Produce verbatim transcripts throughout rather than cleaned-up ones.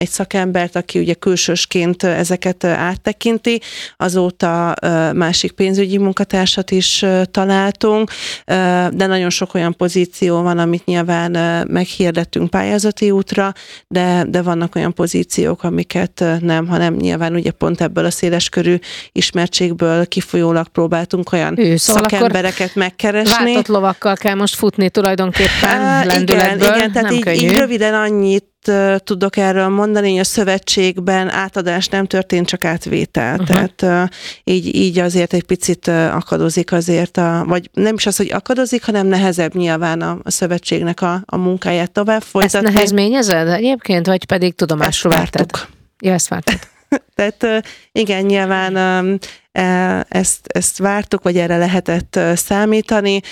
egy szakembert, aki ugye külsősként ezeket áttekinti, azóta másik pénzügyi munkatársat is találtunk, de nagyon sok olyan pozíció van, amit nyilván meghirdettünk pályázati útra, de, de vannak olyan pozíciók, amiket nem, hanem nyilván ugye pont ebből a széleskörű ismertségből kifolyólag próbáltunk olyan ő, szóval szakembereket megkeresni. Váltott lovakkal kell most futni tulajdonképpen lendületből. Igen, igen, tehát nem így, így röviden annyit tudok erről mondani, hogy a szövetségben átadás nem történt, csak átvétel. Uh-huh. Tehát uh, így, így azért egy picit uh, akadozik azért, a, vagy nem is az, hogy akadozik, hanem nehezebb nyilván a, a szövetségnek a, a munkáját tovább folytatni. Ezt nehezményezed egyébként, vagy pedig tudomásról vártad? Ja, ezt vártad. Tehát uh, igen, nyilván um, Ezt, ezt vártuk, vagy erre lehetett számítani.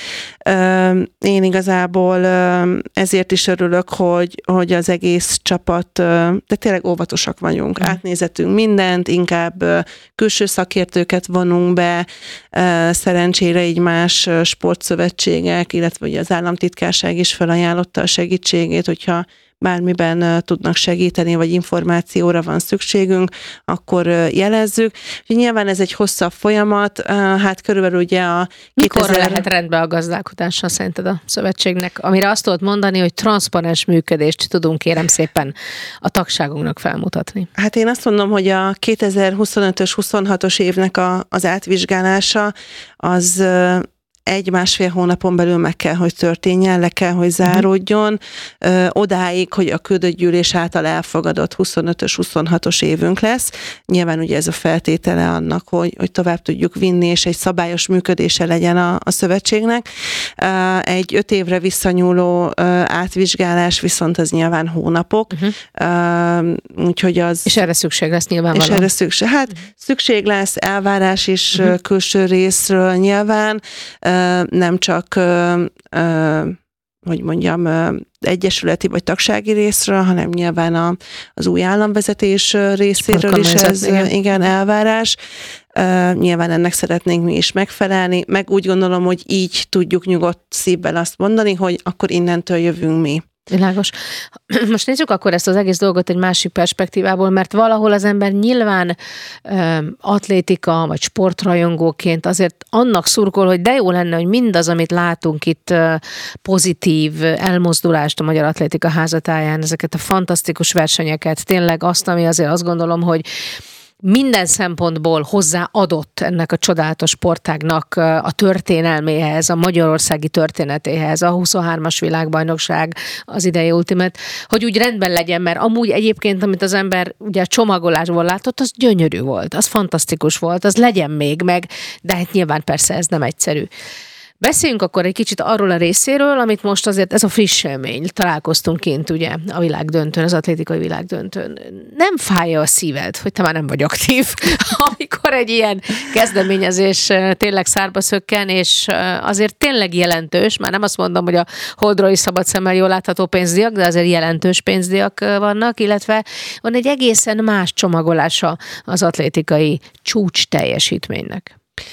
Én igazából ezért is örülök, hogy, hogy az egész csapat, de tényleg óvatosak vagyunk. Átnézettünk mindent, inkább külső szakértőket vonunk be, szerencsére így más sportszövetségek, illetve az államtitkárság is felajánlotta a segítségét, hogyha bármiben tudnak segíteni, vagy információra van szükségünk, akkor jelezzük. Nyilván ez egy hosszabb folyamat, hát körülbelül ugye a Mikorra kétezer... lehet rendbe a gazdálkodása szerinted a szövetségnek, amire azt tudod mondani, hogy transzparens működést tudunk kérem szépen a tagságunknak felmutatni? Hát én azt mondom, hogy a kétezer-huszonötös huszonhatos évnek a, az átvizsgálása az egy-másfél hónapon belül meg kell, hogy történjen, le kell, hogy záródjon, ö, odáig, hogy a küldött gyűlés által elfogadott huszonötös huszonhatos évünk lesz. Nyilván ugye ez a feltétele annak, hogy, hogy tovább tudjuk vinni, és egy szabályos működése legyen a, a szövetségnek. Egy öt évre visszanyúló átvizsgálás viszont az nyilván hónapok. Uh-huh. Úgyhogy az... És erre szükség lesz nyilvánvalóan. És erre szükség. Hát szükség lesz, elvárás is uh-huh. külső részről nyilván, nem csak, hogy mondjam, egyesületi vagy tagsági részről, hanem nyilván a, az új államvezetés részéről is ez igen. igen elvárás. Nyilván ennek szeretnénk mi is megfelelni, meg úgy gondolom, hogy így tudjuk nyugodt szívvel azt mondani, hogy akkor innentől jövünk mi. Világos. Most nézzük akkor ezt az egész dolgot egy másik perspektívából, mert valahol az ember nyilván ö, atlétika vagy sportrajongóként azért annak szurkol, hogy de jó lenne, hogy mindaz, amit látunk itt ö, pozitív elmozdulást a Magyar Atlétika Házatáján, ezeket a fantasztikus versenyeket, tényleg azt, ami azért azt gondolom, hogy minden szempontból hozzáadott ennek a csodálatos sportágnak a történelméhez, a magyarországi történetéhez, a huszonhármas világbajnokság, az idei Ultimate, hogy úgy rendben legyen, mert amúgy egyébként, amit az ember ugye a csomagolásból látott, az gyönyörű volt, az fantasztikus volt, az legyen még meg, de hát nyilván persze ez nem egyszerű. Beszéljünk akkor egy kicsit arról a részéről, amit most azért, ez a friss élmény, találkoztunk kint ugye a világdöntőn, az atlétikai világdöntőn. Nem fájja a szíved, hogy te már nem vagy aktív, amikor egy ilyen kezdeményezés tényleg szárba szökken, és azért tényleg jelentős, már nem azt mondom, hogy a holdról is szabad szemmel jól látható pénzdíjak, de azért jelentős pénzdíjak vannak, illetve van egy egészen más csomagolása az atlétikai csúcs teljesítménynek.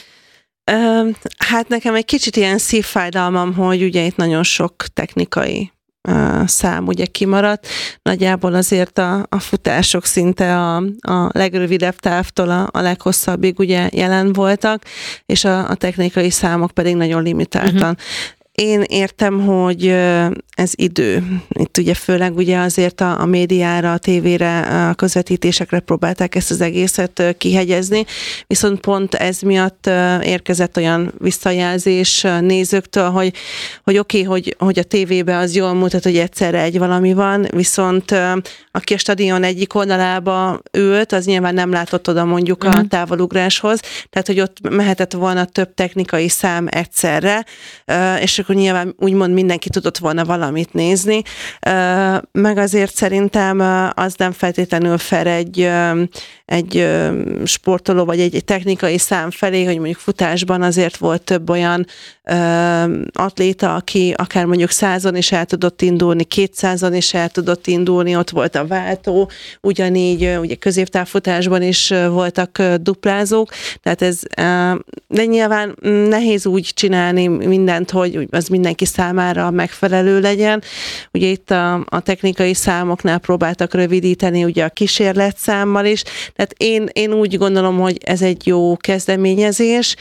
Hát nekem egy kicsit ilyen szívfájdalmam, hogy ugye itt nagyon sok technikai szám ugye kimaradt. Nagyjából azért a, a futások szinte a, a legrövidebb távtól a, a leghosszabbig ugye jelen voltak, és a, a technikai számok pedig nagyon limitáltan. Uh-huh. Én értem, hogy ez idő. Itt ugye főleg ugye azért a, a médiára, a tévére, a közvetítésekre próbálták ezt az egészet kihegyezni, viszont pont ez miatt érkezett olyan visszajelzés nézőktől, hogy, hogy oké, okay, hogy, hogy a tévébe az jól mutat, hogy egyszerre egy valami van, viszont aki a stadion egyik oldalába ült, az nyilván nem látott oda mondjuk a távolugráshoz, tehát hogy ott mehetett volna több technikai szám egyszerre, és akkor nyilván úgymond mindenki tudott volna valamit nézni, meg azért szerintem az nem feltétlenül fair egy, egy sportoló, vagy egy, egy technikai szám felé, hogy mondjuk futásban azért volt több olyan atléta, aki akár mondjuk százon is el tudott indulni, kétszázon is el tudott indulni, ott volt a váltó, ugyanígy ugye középtávfutásban is voltak duplázók, tehát ez, de nyilván nehéz úgy csinálni mindent, hogy az mindenki számára megfelelő legyen. Ugye itt a, a technikai számoknál próbáltak rövidíteni, ugye a kísérletszámmal is, tehát én, én úgy gondolom, hogy ez egy jó kezdeményezés,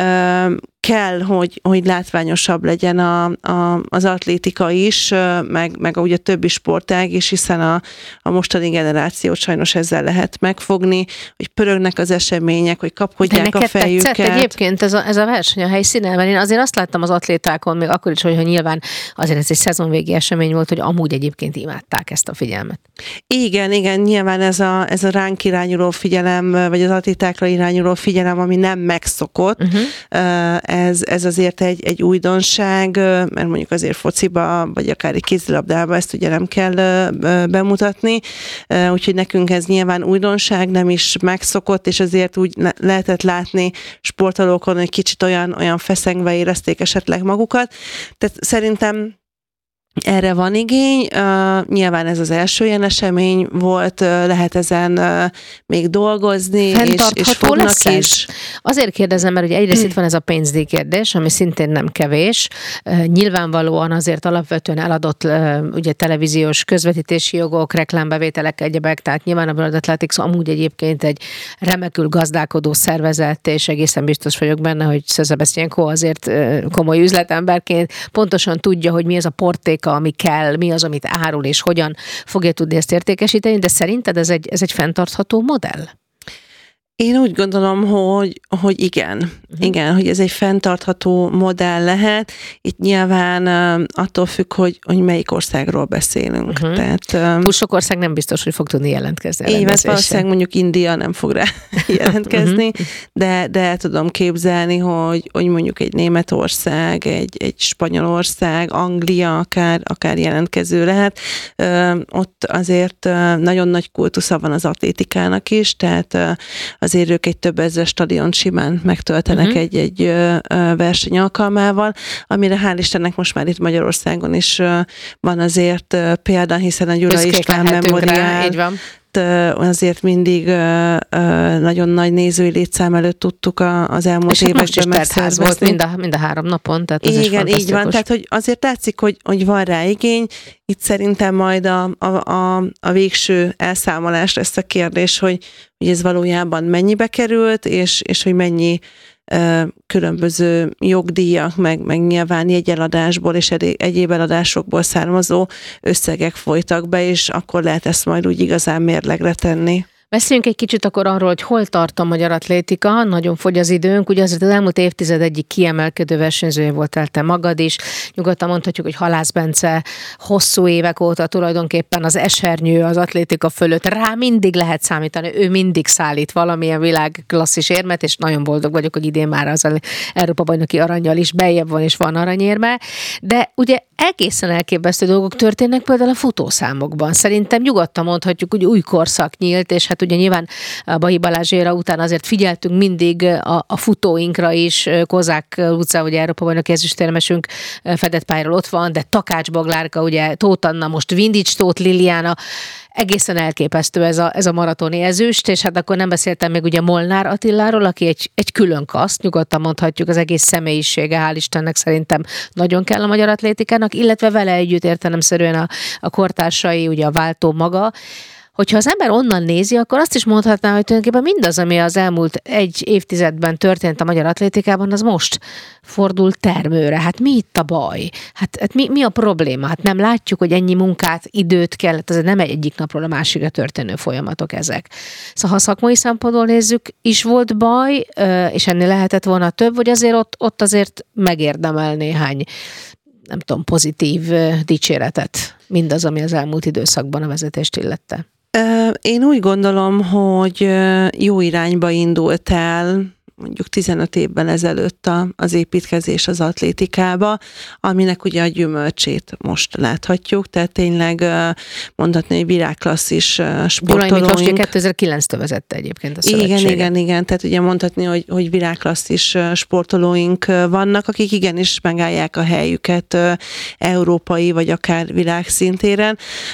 kell, hogy, hogy látványosabb legyen a, a, az atlétika is, meg, meg ugye a többi sportág is, hiszen a, a mostani generációt sajnos ezzel lehet megfogni, hogy pörögnek az események, hogy kapkodják a fejüket. De egyébként ez a, ez a verseny a helyszínen, mert én azért azt láttam az atlétákon, még akkor is, hogy nyilván azért ez egy szezonvégi esemény volt, hogy amúgy egyébként imádták ezt a figyelmet. Igen, igen, nyilván ez a, ez a ránk irányuló figyelem, vagy az atlétákra irányuló figyelem, ami nem megszokott, uh-huh. Ez, ez azért egy, egy újdonság, mert mondjuk azért fociba, vagy akár egy kézilabdába ezt ugye nem kell bemutatni, úgyhogy nekünk ez nyilván újdonság, nem is megszokott, és azért úgy lehetett látni sportolókon, hogy kicsit olyan, olyan feszengve érezték esetleg magukat. Tehát szerintem erre van igény, uh, nyilván ez az első ilyen esemény volt, uh, lehet ezen uh, még dolgozni, és, és fognak is. Azért kérdezem, mert ugye egyrészt itt van ez a pénzdíj kérdés, ami szintén nem kevés. Uh, nyilvánvalóan azért alapvetően eladott uh, ugye televíziós közvetítési jogok, reklámbevételek, egyebek, tehát nyilván a World Athletics amúgy egyébként egy remekül gazdálkodó szervezet, és egészen biztos vagyok benne, hogy Szebesztyenko azért uh, komoly üzletemberként pontosan tudja, hogy mi ez a porték, ami kell, mi az, amit árul, és hogyan fogja tudni ezt értékesíteni, de szerinted ez egy, ez egy fenntartható modell? Én úgy gondolom, hogy, hogy igen. Uh-huh. Igen, hogy ez egy fenntartható modell lehet. Itt nyilván uh, attól függ, hogy, hogy melyik országról beszélünk. Uh-huh. Tehát, um, Túl sok ország nem biztos, hogy fog tudni jelentkezni. Így, mert valószínűleg mondjuk India nem fog rá jelentkezni, uh-huh. de, de el tudom képzelni, hogy, hogy mondjuk egy Németország, egy, egy Spanyolország, Anglia akár, akár jelentkező lehet. Uh, ott azért uh, nagyon nagy kultusza van az atlétikának is, tehát uh, azért ők egy több ezer stadiont simán megtöltenek uh-huh. egy-egy verseny alkalmával, amire hál' Istennek most már itt Magyarországon is van azért példa, hiszen a Gyula István Memoriál azért mindig nagyon nagy nézői létszám előtt tudtuk az elmúlt és években most is tertház volt mind a, mind a három napon, tehát ez igen, így van, tehát hogy azért látszik, hogy, hogy van rá igény. Itt szerintem majd a, a, a, a végső elszámolás lesz a kérdés, hogy, hogy ez valójában mennyibe került, és, és hogy mennyi uh, különböző jogdíjak, meg, meg nyilván jegyeladásból és egyéb eladásokból származó összegek folytak be, és akkor lehet ezt majd úgy igazán mérlegre tenni. Beszéljünk egy kicsit akkor arról, hogy hol tart a magyar atlétika, nagyon fogy az időnk, ugye azért az elmúlt évtized egyik kiemelkedő versenyzője voltál te magad is, nyugodtan mondhatjuk, hogy Halász Bence hosszú évek óta tulajdonképpen az esernyő az atlétika fölött, rá mindig lehet számítani, ő mindig szállít valamilyen világ klasszis érmet, és nagyon boldog vagyok, hogy idén már az Európa-bajnoki arannyal is beljebb van, és van aranyérme, de ugye egészen elképesztő dolgok történnek például a futószámokban. Szerintem nyugodtan mondhatjuk, hogy új korszak nyílt, és hát ugye nyilván a Bahi Balázs éra után azért figyeltünk mindig a, a futóinkra is, Kozák utca, ugye Európa-bajnoki ezüstérmesünk fedett pályáról ott van, de Takács Boglárka, ugye Tóth Anna, most Vindics Tóth Liliana, egészen elképesztő ez a, ez a maratoni ezüst, és hát akkor nem beszéltem még ugye Molnár Attiláról, aki egy, egy külön kaszt, nyugodtan mondhatjuk, az egész személyisége, hál' Istennek szerintem nagyon kell a magyar atlétikának, illetve vele együtt értelemszerűen a, a kortársai, ugye a váltó maga. Hogyha az ember onnan nézi, akkor azt is mondhatná, hogy tulajdonképpen mindaz, ami az elmúlt egy évtizedben történt a magyar atlétikában, az most fordul termőre. Hát mi itt a baj? Hát, hát mi, mi a probléma? Hát nem látjuk, hogy ennyi munkát, időt kellett, ez nem egy egyik napról a másikra történő folyamatok ezek. Szóval ha szakmai szempontból nézzük, is volt baj, és ennél lehetett volna több, vagy azért ott, ott azért megérdemel néhány, nem tudom, pozitív dicséretet, mindaz, ami az elmúlt időszakban a vezetést illette. Én úgy gondolom, hogy jó irányba indult el mondjuk tizenöt évvel ezelőtt a, az építkezés az atlétikába, aminek ugye a gyümölcsét most láthatjuk, tehát tényleg mondhatni, hogy világklasszis sportolóink. Gyulai Miklós kétezer-kilenctől vezette egyébként a szövetséget. Igen, igen, igen, tehát ugye mondhatni, hogy, hogy világklasszis sportolóink vannak, akik igenis megállják a helyüket európai vagy akár világszintéren.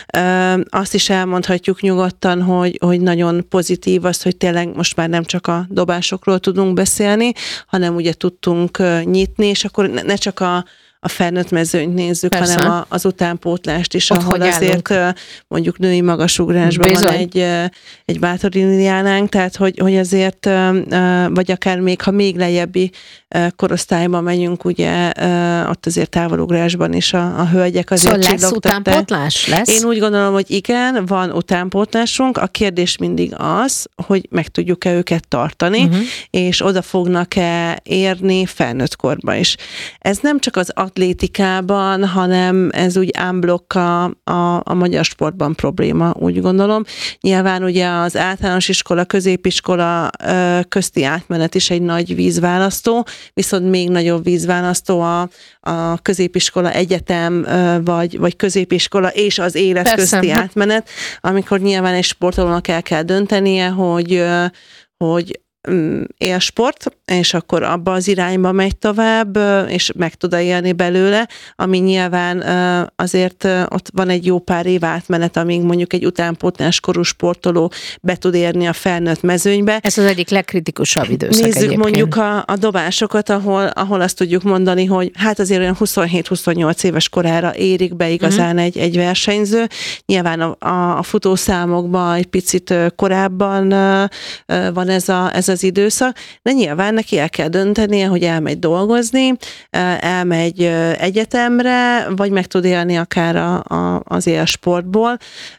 Azt is elmondhatjuk nyugodtan, hogy, hogy nagyon pozitív az, hogy tényleg most már nem csak a dobásokról tudunk beszélni, hanem ugye tudtunk nyitni, és akkor ne csak a a felnőtt mezőnyt nézzük, Persze. hanem a, az utánpótlást is, ott ahol azért állunk. Mondjuk női magasugrásban Bizony. van egy, egy Báthori Liliánánk, tehát hogy, hogy azért, vagy akár még, ha még lejjebbi korosztályban megyünk, ugye ott azért távolugrásban is a, a hölgyek azért Szóval lesz utánpótlás? Lesz? Én úgy gondolom, hogy igen, van utánpótlásunk, a kérdés mindig az, hogy meg tudjuk-e őket tartani, uh-huh. és oda fognak-e érni felnőtt korban is. Ez nem csak az atlétikában, hanem ez úgy unblock a, a, a magyar sportban probléma, úgy gondolom. Nyilván ugye az általános iskola, középiskola közti átmenet is egy nagy vízválasztó, viszont még nagyobb vízválasztó a, a középiskola, egyetem, vagy, vagy középiskola és az élet Persze. közti átmenet, amikor nyilván egy sportolónak el kell döntenie, hogy, hogy élsport, és akkor abba az irányba megy tovább, és meg tud élni belőle, ami nyilván azért ott van egy jó pár év átmenet, amíg mondjuk egy utánpótlás korú sportoló be tud érni a felnőtt mezőnybe. Ez az egyik legkritikusabb időszak. Nézzük egyébként. mondjuk a, a dobásokat, ahol, ahol azt tudjuk mondani, hogy hát azért olyan huszonhét-huszonnyolc éves korára érik be igazán uh-huh. egy, egy versenyző. Nyilván a, a, a futószámokban egy picit korábban van ez, a, ez az időszak, de nyilván neki el kell döntenie, hogy elmegy dolgozni, elmegy egyetemre, vagy meg tud élni akár a, a, az élsportból,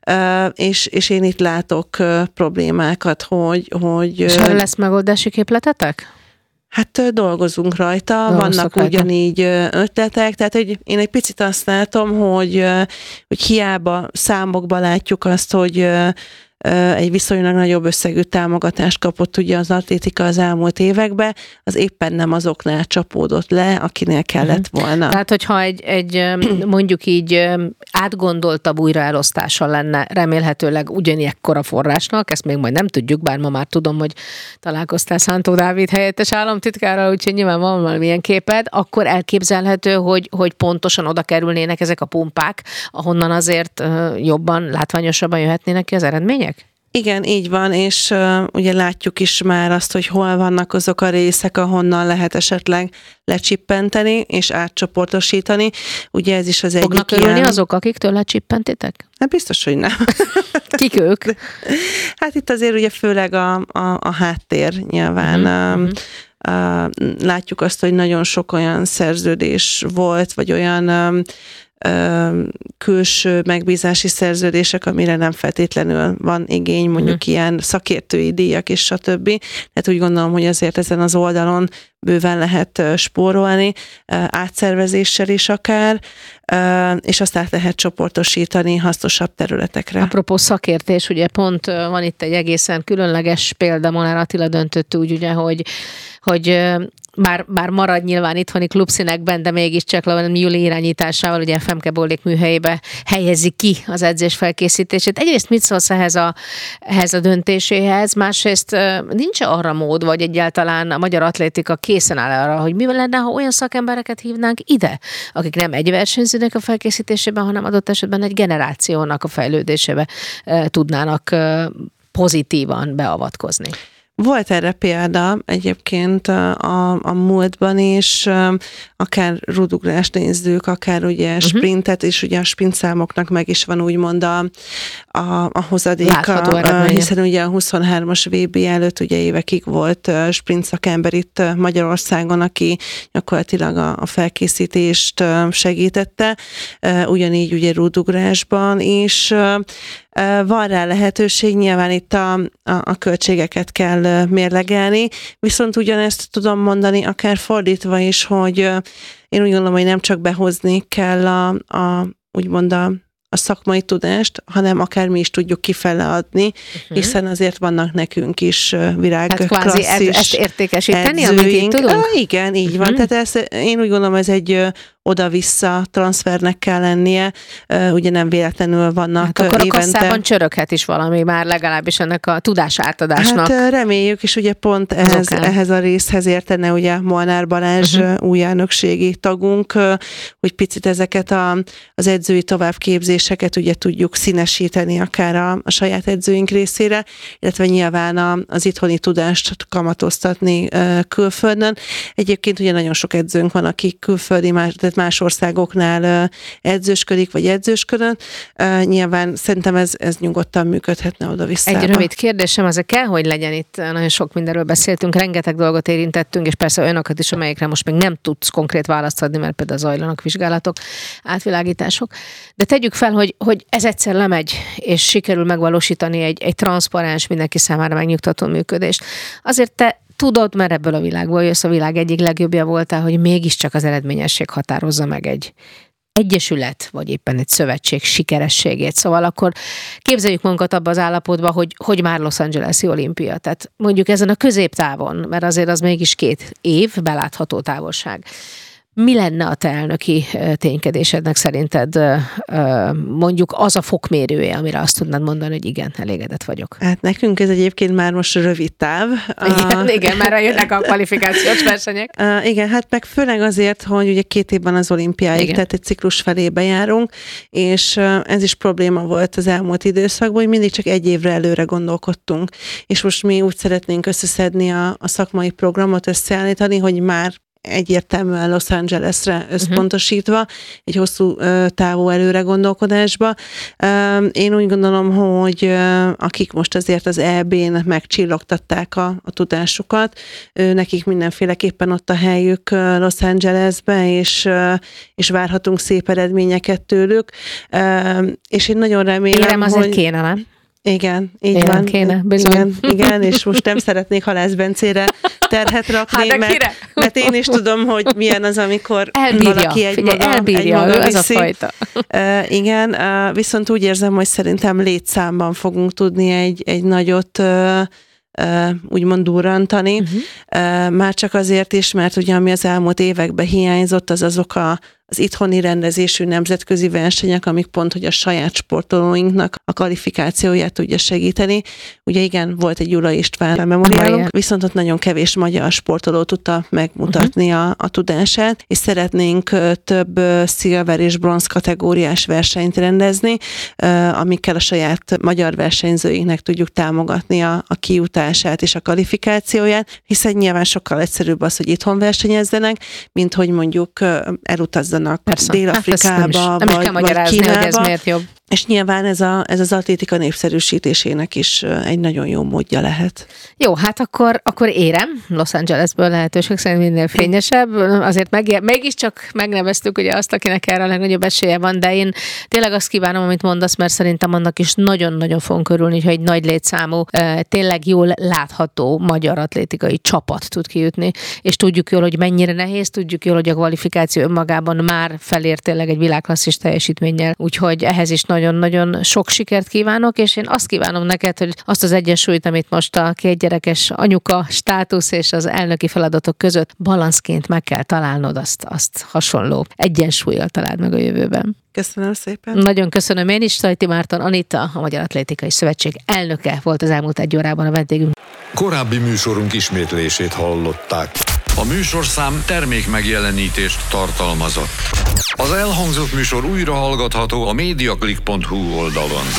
és, és én itt látok problémákat, hogy... hogy és erre lesz megoldási képletetek? Hát dolgozunk rajta, Dolgoztok vannak rajta. Ugyanígy ötletek, tehát hogy én egy picit azt látom, hogy, hogy hiába számokban látjuk azt, hogy egy viszonylag nagyobb összegű támogatást kapott ugye az atlétika az elmúlt években, az éppen nem azoknál csapódott le, akinél kellett volna. Tehát, hogyha egy, egy mondjuk így átgondoltabb újraelosztása lenne remélhetőleg ugyaniekkora forrásnak, ezt még majd nem tudjuk, bár ma már tudom, hogy találkoztál Szántó Dávid helyettes államtitkárral, úgyhogy nyilván van valamilyen képed, akkor elképzelhető, hogy, hogy pontosan oda kerülnének ezek a pumpák, ahonnan azért jobban, látványosabban jöhetnének ki az eredmények? Igen, így van, és uh, ugye látjuk is már azt, hogy hol vannak azok a részek, ahonnan lehet esetleg lecsippenteni és átcsoportosítani. Ugye ez is az egyik Fognak örülni ilyen... azok, akiktől lecsippentitek? Hát biztos, hogy nem. Kik ők? Hát itt azért ugye főleg a, a, a háttér nyilván. Uh-huh. Um, uh, látjuk azt, hogy nagyon sok olyan szerződés volt, vagy olyan um, külső megbízási szerződések, amire nem feltétlenül van igény, mondjuk uh-huh. ilyen szakértői díjak és stb. Tehát úgy gondolom, hogy azért ezen az oldalon bőven lehet spórolni, átszervezéssel is akár, és azt át lehet csoportosítani hasznosabb területekre. Apropó szakértés, ugye pont van itt egy egészen különleges példa, Molnár Attila döntött úgy, ugye, hogy, hogy Bár, bár marad nyilván itthoni klubszínekben, de mégiscsak Júli irányításával ugye Femke Boldék műhelyébe helyezi ki az edzés felkészítését. Egyrészt mit szólsz ehhez a, ehhez a döntéséhez, másrészt nincs arra mód, vagy egyáltalán a magyar atlétika készen áll arra, hogy mi lenne, ha olyan szakembereket hívnánk ide, akik nem egy versenyzőnek a felkészítésében, hanem adott esetben egy generációnak a fejlődésébe tudnának pozitívan beavatkozni. Volt erre példa egyébként a, a múltban is, akár rúdugrást nézzük, akár ugye uh-huh. sprintet, és ugye a sprintszámoknak meg is van úgymond a, a, a hozadéka, hiszen ugye a huszonhármas vé bé előtt ugye évekig volt sprint szakember itt Magyarországon, aki gyakorlatilag a, a felkészítést segítette, ugyanígy ugye rúdugrásban is. Van rá lehetőség, nyilván itt a, a, a költségeket kell mérlegelni, viszont ugyanezt tudom mondani akár fordítva is, hogy én úgy gondolom, hogy nem csak behozni kell a, a úgymond a a szakmai tudást, hanem akár mi is tudjuk kifele adni, uh-huh. hiszen azért vannak nekünk is világ hát kvázi klasszis ezt értékesíteni, amit itt tudunk? Ah, igen, így uh-huh. van. Tehát ez, én úgy gondolom, ez egy oda-vissza transfernek kell lennie, ugye nem véletlenül vannak hát akkor évente. a kasszában csöröghet is valami már legalábbis ennek a tudás átadásnak. Hát reméljük, és ugye pont ehhez, ehhez a részhez értene ugye Molnár Balázs uh-huh. új elnökségi tagunk, hogy picit ezeket a, az edzői továbbképzéseket ugye tudjuk színesíteni akár a, a saját edzőink részére, illetve nyilván a, az itthoni tudást kamatoztatni külföldön. Egyébként ugye nagyon sok edzőnk van, akik külföldi, más, tehát más országoknál edzősködik, vagy edzősködön. Nyilván szerintem ez, ez nyugodtan működhetne oda-vissza. Egy rövid kérdésem, az kell, hogy legyen itt, nagyon sok mindenről beszéltünk, rengeteg dolgot érintettünk, és persze olyanokat is, amelyekre most még nem tudsz konkrét választ adni, mert például zajlanak vizsgálatok, átvilágítások. De tegyük fel, hogy, hogy ez egyszer lemegy, és sikerül megvalósítani egy, egy transzparens, mindenki számára megnyugtató működést. Azért te tudod, mert ebből a világból jössz, a világ egyik legjobbja voltál, hogy mégiscsak az eredményesség határozza meg egy egyesület, vagy éppen egy szövetség sikerességét. Szóval akkor képzeljük magunkat abba az állapotba, hogy, hogy már Los Angeles-i olimpia. Tehát mondjuk ezen a középtávon, mert azért az mégis két év belátható távolság. Mi lenne a te elnöki ténykedésednek szerinted mondjuk az a fokmérője, amire azt tudnád mondani, hogy igen, elégedett vagyok? Hát nekünk ez egyébként már most rövid táv. Igen, uh, igen már jönnek a kvalifikációs versenyek. Uh, igen, hát meg főleg azért, hogy ugye két évben az olimpiáig, igen. tehát egy ciklus felébe járunk, és ez is probléma volt az elmúlt időszakban, hogy mindig csak egy évre előre gondolkodtunk. És most mi úgy szeretnénk összeszedni a, a szakmai programot, összeállítani, hogy már egyértelműen Los Angelesre összpontosítva, uh-huh. egy hosszú uh, távú előre gondolkodásba. Uh, én úgy gondolom, hogy uh, akik most azért az é bén megcsillogtatták a, a tudásukat, uh, nekik mindenféleképpen ott a helyük uh, Los Angelesbe, és, uh, és várhatunk szép eredményeket tőlük. Uh, és én nagyon remélem, Érem azért hogy... kéne, nem? Igen, így Én van. Kéne, bizony. Igen, igen, és most nem szeretnék Halász Bencére terhet rakni, hát, mert, mert én is tudom, hogy milyen az, amikor elbírja, valaki egy figyelj, maga, elbírja, egy maga ez viszi. a fajta. Uh, igen, uh, viszont úgy érzem, hogy szerintem létszámban fogunk tudni egy, egy nagyot uh, Uh, úgymond durrantani, uh-huh. uh, már csak azért is, mert ugye ami az elmúlt években hiányzott, az azok a, az itthoni rendezésű nemzetközi versenyek, amik pont, hogy a saját sportolóinknak a kvalifikációját tudja segíteni. Ugye igen, volt egy Gyula István memoriálunk, viszont ott nagyon kevés magyar sportoló tudta megmutatni uh-huh. a, a tudását, és szeretnénk több szilver és bronz kategóriás versenyt rendezni, amikkel a saját magyar versenyzőinknek tudjuk támogatni a, a kijutását és a kvalifikációját, hiszen nyilván sokkal egyszerűbb az, hogy itthon versenyezzenek, mint hogy mondjuk elutazzanak Persze. Dél-Afrikába, hát nem is, nem vagy, is vagy Kínába. Hogy ez miért jobb. És nyilván ez, a, ez az atlétika népszerűsítésének is egy nagyon jó módja lehet. Jó, hát akkor, akkor érem, Los Angelesből lehetőség szerint minél fényesebb. Azért meg, mégiscsak megneveztük ugye azt, akinek erre a legnagyobb esélye van, de én tényleg azt kívánom, amit mondasz, mert szerintem annak is nagyon-nagyon fogunk örülni, hogy egy nagy létszámú, tényleg jól látható magyar atlétikai csapat tud kijutni, és tudjuk jól, hogy mennyire nehéz, tudjuk jól, hogy a kvalifikáció önmagában már felér tényleg egy világklasszis teljesítménnyel, úgyhogy ehhez is nagyon-nagyon sok sikert kívánok, és én azt kívánom neked, hogy azt az egyensúlyt, amit most a két gyerekes anyuka státusz és az elnöki feladatok között balanszként meg kell találnod, azt, azt hasonló egyensúlyjal találd meg a jövőben. Köszönöm szépen. Nagyon köszönöm én is. Szajti Márton Anita, a Magyar Atlétikai Szövetség elnöke volt az elmúlt egy órában a vendégünk. Korábbi műsorunk ismétlését hallották. A műsorszám termék megjelenítést tartalmazott. Az elhangzott műsor újra hallgatható a mediaclick pont hu oldalon.